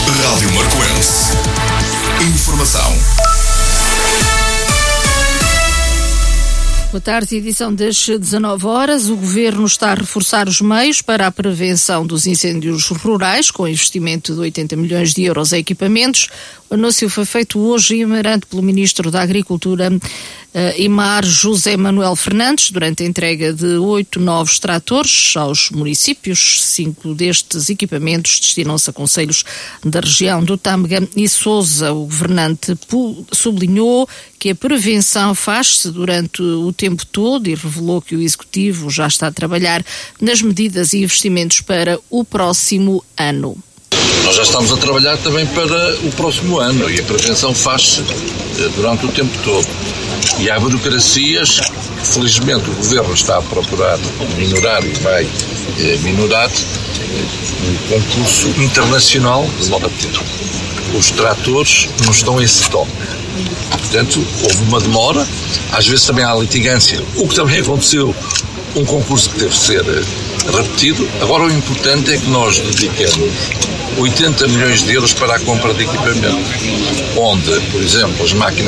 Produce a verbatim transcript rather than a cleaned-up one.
Rádio Marcoense. Informação. Boa tarde, edição das dezanove horas. O Governo está a reforçar os meios para a prevenção dos incêndios rurais, com investimento de oitenta milhões de euros em equipamentos. O anúncio foi feito hoje em Amarante pelo Ministro da Agricultura, uh, Imar José Manuel Fernandes, durante a entrega de oito novos tratores aos municípios. Cinco destes equipamentos destinam-se a concelhos da região do Tâmega e Sousa. O governante sublinhou que a prevenção faz-se durante o tempo todo e revelou que o Executivo já está a trabalhar nas medidas e investimentos para o próximo ano. Nós já estamos a trabalhar também para o próximo ano e a prevenção faz-se durante o tempo todo. E há burocracias que, felizmente, o Governo está a procurar minorar e vai eh, minorar o concurso internacional de moto. Os tratores não estão em stock. Portanto, houve uma demora, às vezes também há litigância, o que também aconteceu, um concurso que teve de ser repetido. Agora o importante é que nós dediquemos oitenta milhões de euros para a compra de equipamento, onde, por exemplo, as máquinas